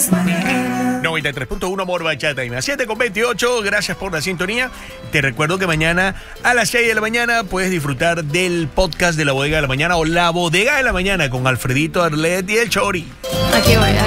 las mañanas. 93.1 Amor Bachata y 7:28. Gracias por la sintonía. Te recuerdo que mañana a las 6 de la mañana puedes disfrutar del podcast de La Bodega de la Mañana o La Bodega de la Mañana con Alfredito Arlet y el Chori. Aquí voy.